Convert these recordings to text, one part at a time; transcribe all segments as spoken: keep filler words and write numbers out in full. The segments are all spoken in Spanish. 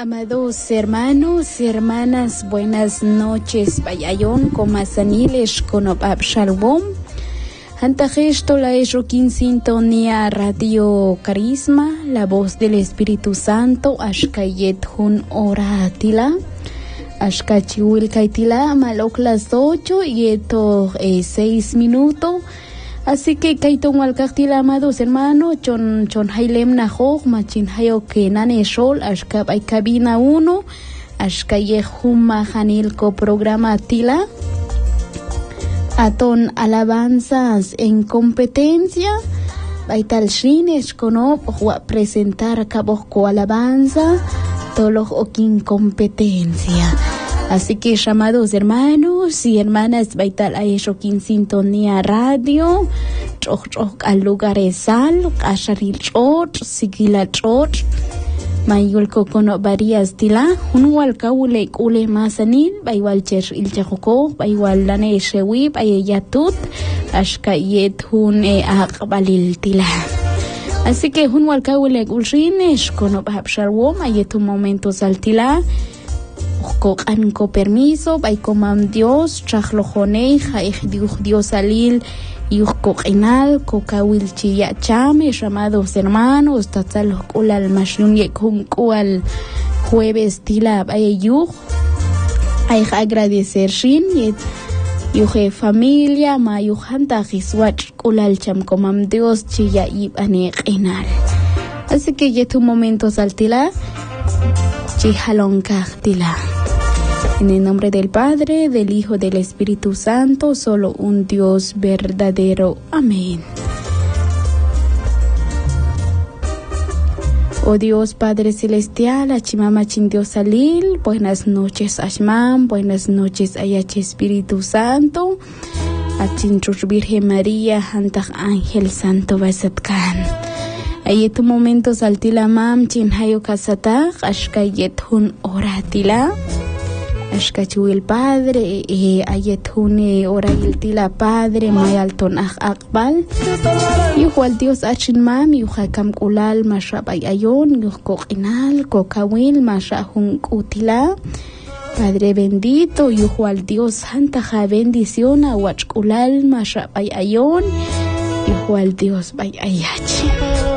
Amados hermanos y hermanas, buenas noches. Bayayon, comasaniles, conopab shalom. Antajesto la ejoquín sintonía Radio Carisma, la voz del Espíritu Santo, ashkayet hun oratila. Ashkachiwil kaitila, malok las ocho y esto eh, seis minutos. Así que kaiton walkaktila, amados hermanos, chon chon hailem nahoj, machin hayo que nane shol, ashkab ay cabina uno, ashkaye humma hanilko programa tila, aton alabanzas en competencia, baital shines kono, wa presentar kaboko alabanza, tolos okin competencia. Así que, llamados hermanos y hermanas, baital a eso quin sintonía radio, choc choc al lugar sal, asharil choc, sigila choc, mayul cocono varias tila, un walka ule ule masanil, baywal cher il chajoko, baywal lane shewi, bayayatut, ashkayet hun e aqbalil tila. Así que, un walka ule ulrines, kono bahabsharwom, ayetu momentos al tila, Kokan ko permiso, bay komam Dios, chachlojonei, jaej Dios alil, yuj kokinal, kokawil chiya chame, llamados hermanos, tatzal kulal mashun yekun kual jueves tila bay yuj, ay agradecer shin, yet yuje familia, ma yujanta jiswach kulal cham komam Dios chiya ib aneqinal. Así que yetu momentos al tila, chihalon tila. En el nombre del Padre, del Hijo, del Espíritu Santo, solo un Dios verdadero. Amén. Oh Dios Padre Celestial, Achimamachin Dios Alil, buenas noches Ashman, buenas noches Ayache Espíritu Santo, Achinchuch Virgen María, Antag Ángel Santo Basatkan. Ayet momentos altila mam chin hayo kasatag, ashkayet hun oratila. Ashkachuil Padre, eh, ayet hune orail tila Padre, mayalton ach akbal. Yuhual Dios achin mam, yuhakam kulal masha bayayon, yuhkokinal, kokawil, masha hun utila. Padre bendito, yuhual Dios santaja bendición, awach kulal, masha bayayon, yuhual Dios bayayachi.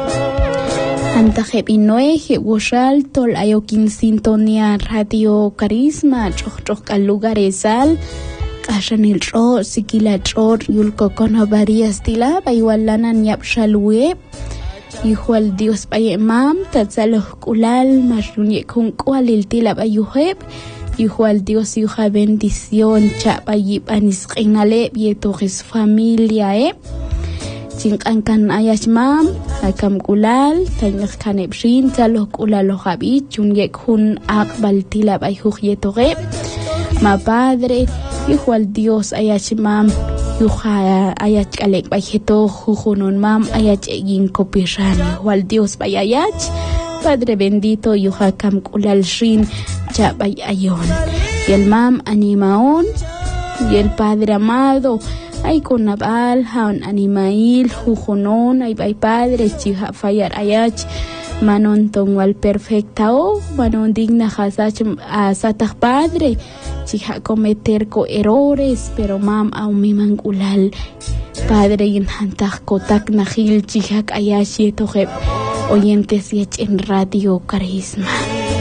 Antajeb inoeje woshal tol ayokin sintonía Radio Carisma choc choc al lugar esal kashanil ro sikila chor yulko kono varias tila baywalanan yapshalwe igual Dios bayemam tatzalo kulal mashunye kun kualil tila bayuheb igual Dios yuja bendición cha bayib anisqinale bietojes familia eh Chinkankan ayash mam, akam kulal, tanyak kaneb shin, talo kulalo habit, chun yek hun akbal tila bayhuj yetogeb. Ma padre, yuhual Dios ayash mam, yuha ayach alek bayheto, jujunon mam, ayach egin kopishan, yuhual Dios bayayach, Padre bendito, yuha kam kulal shin, cha bayayon. Y el mam animaon, y el Padre amado, ay con nabal, haun animail, jujunon, ay bay Padre, chiha fayar ayach, manon tongwal perfectao, manon digna hasach asatach Padre, chiha cometer co errores, pero mam aun mi mangulal, Padre inhantach kotak nahil, chiha ayach yetoheb, oyentes yech en Radio Carisma.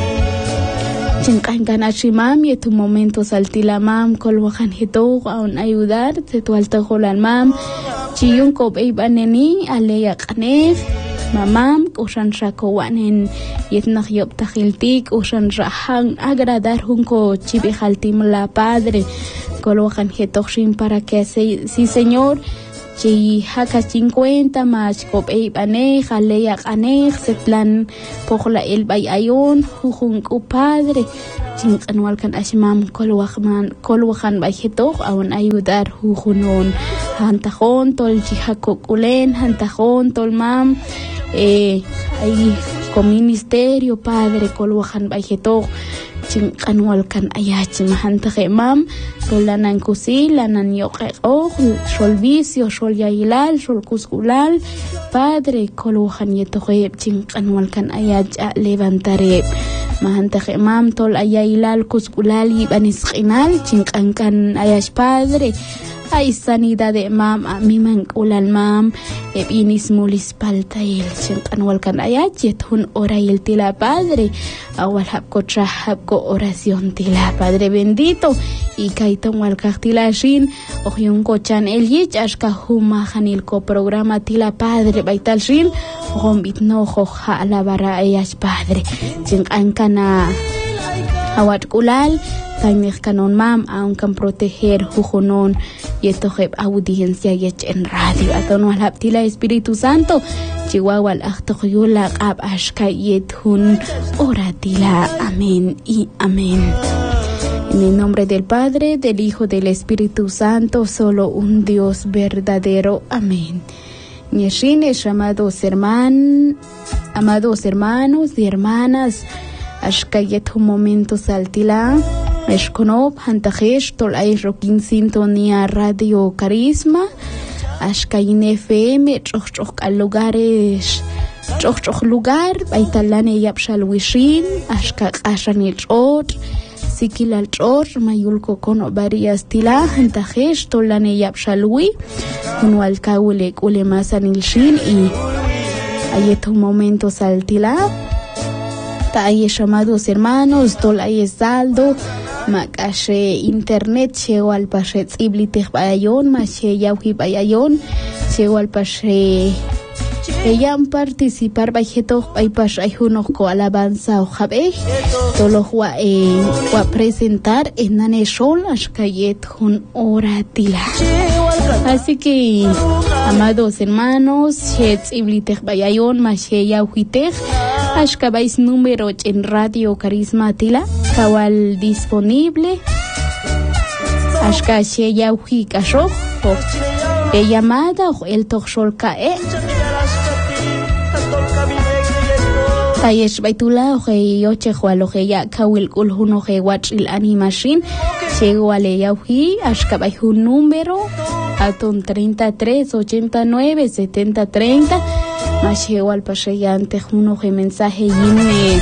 Chinkankan ashimam y tu momento saltila mam kolwajan hito aun ayudar te tu alta holan mam chiyun ko beibaneni aleya kanef mamam ushan shakowanen yetnach yop tahiltik ushan rahang agradar hunko chibihaltim la Padre kolwajan hito shin para que sí señor Chi haka cincuenta más cop e bane jalea ane setlan pokla el bayayon jujun ku Padre chin anual kan ashimam kolwahman kolwahan bayheto aun ayudar jujunon hantajon tol chihako kulen hantajon tol mam eh ay con ministerio Padre kolwahan bayheto chin anual kan ayach mahantaje mam Rolanan kusi, lanan yoqeqo, shol vicio, shol yailal, shol kuskulal, Padre, koluhan yetoheb, chinkanwalkan ayach levantareb. Mahanta mam tol ayailal kuskulali banisqinal chinqankan ayash padre. Ay sanidad de mam a mi man ulal mam e binis mulis paltail chinqan walkan ayachet hun orail tila padre awal hab ko trahab ko oración tila padre bendito y kaiton walkaq tila shin ohyun ko chan elich ashka huma hanil ko programa tila padre baital shin gombit no khoja la bara ayash padre chinqan kana awat kulal Tainir kanon mam aunque proteger jujonon y esto je audiencia y en radio aton walhab tila Espíritu Santo Chihuahua al yula ab ashka yethun oratila amén y amén. En el nombre del Padre, del Hijo, del Espíritu Santo, solo un Dios verdadero. Amén. Ñeshines, amados hermanos, amados hermanos y hermanas, ashka yethun momento saltila. Eshkonob hantajesh tol ay rokin sintonía radio Carisma ashka in F M choch choch lugares choch choch lugar baitalane yapshal wishin ashka qashan chot sikilal chot mayulko kono varias tila hantajesh tolane yapshalwi unwal kawle kule masanil shin y ayeto momento saltila ta ay llamados hermanos tol ay saldo Makashe internet llegó al pashe tsiblitech bayayon mashe yauhi bayayon llegó al pashe ellan participar bajeto ay pashe ayuno ko alabanza o jabe tolo hua eh hua presentar en nane shol ashkayet hun oratila. Así que amados hermanos tsiblitech bayayon mashe yauhi tech ashkabais número en radio Carisma tila kawal disponible ashka sheya uhi kasho e llamada o el toxol kae tayesh baitula o yoche khwalo ya kawil kulhuno he watch il animation llegó a leya uhi ashka bai un número aton treinta y tres ochenta y nueve setenta treinta más llegó al paseyante uno que mensaje y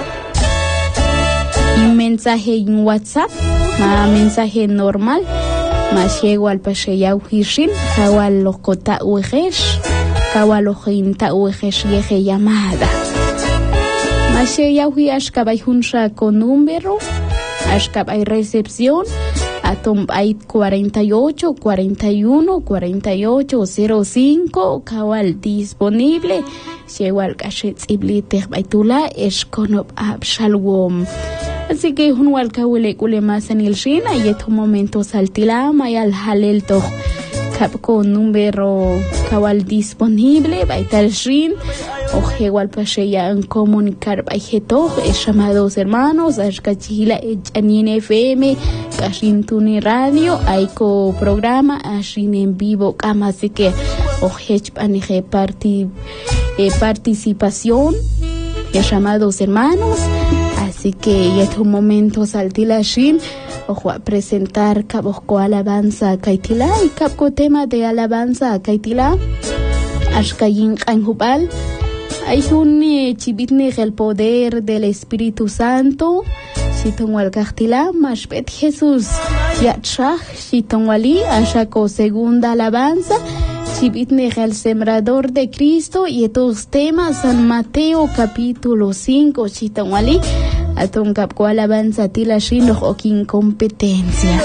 un mensaje en WhatsApp, ma mensaje normal, más llegó al paseyau hishin, kawal lo kota uejesh, kawal lo jinta uejesh yeje llamada. Más llegó hi ashkabay hunsha con número, ashkabay recepción, atom hay cuarenta y ocho, cuarenta y uno, cuarenta y ocho, cero cinco, kawal disponible, llegó al cachet iblitech baitula, eshkonob abshalwom. Así que un walkawele kule más en el Shina y estos momentos saltila mayal halel to capco número kawal disponible baital Shin o hewal pasheya en comunicar baijeto es llamados hermanos ashkachila en F M Kashintuni radio aiko programa ashin en vivo kama así que o hech panije parti eh, participación es llamados hermanos. Así que ya es un momento saltila shin o a presentar cabosco alabanza kaitila y capco tema de alabanza kaitila ashkayin kanjubal hay un chibitne el poder del Espíritu Santo shitonwal kaitila mashpet Jesús ya chach shitonwali ashako segunda alabanza chibitne el sembrador de Cristo y estos temas San Mateo capítulo cinco shitonwali Aton capco alabanza tila shino o incompetencia.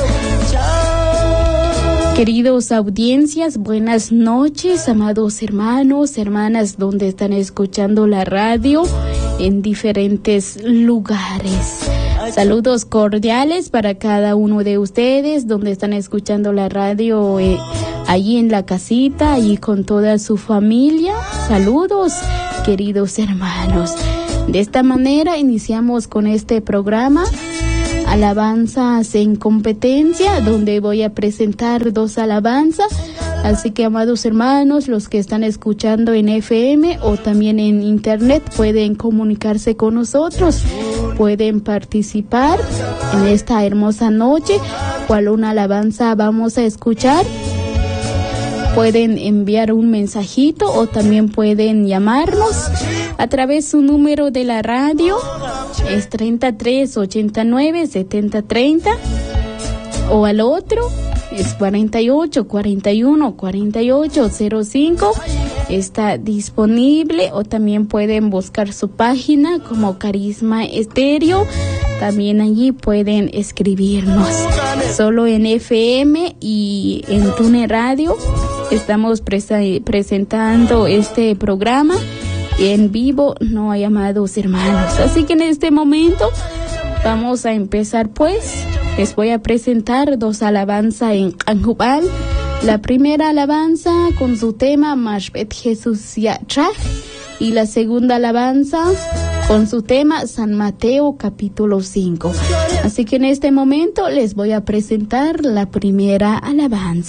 Queridos audiencias, buenas noches, amados hermanos, hermanas, donde están escuchando la radio en diferentes lugares. Saludos cordiales para cada uno de ustedes, donde están escuchando la radio eh, allí en la casita y con toda su familia. Saludos, queridos hermanos. De esta manera iniciamos con este programa Alabanzas en Competencia, donde voy a presentar dos alabanzas. Así que, amados hermanos, los que están escuchando en F M o también en internet pueden comunicarse con nosotros, pueden participar en esta hermosa noche. ¿Cuál una alabanza vamos a escuchar? Pueden enviar un mensajito o también pueden llamarnos a través de su número de la radio es treinta y tres ochenta y nueve setenta treinta, o al otro es cuarenta y ocho cuarenta y uno cuarenta y ocho cero cinco. Está disponible, o también pueden buscar su página como Carisma Estéreo. También allí pueden escribirnos. Solo en F M y en Tune Radio estamos presa- presentando este programa en vivo, no hay amados hermanos. Así que en este momento vamos a empezar, pues. Les voy a presentar dos alabanzas en Canjubal. La primera alabanza con su tema Mashbet Jesús Yachaj, y la segunda alabanza con su tema San Mateo capítulo cinco. Así que en este momento les voy a presentar la primera alabanza.